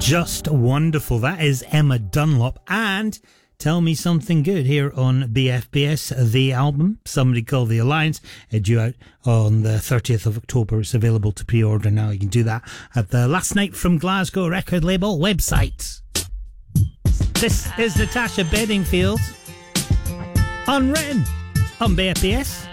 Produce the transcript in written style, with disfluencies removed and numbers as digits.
Just wonderful. That is Emma Dunlop and Tell Me Something Good here on BFBS, the album, Somebody Called the Alliance, due out on the 30th of October. It's available to pre-order now. You can do that at the Last Night from Glasgow record label website. This is Natasha Bedingfield, Unwritten, on BFBS.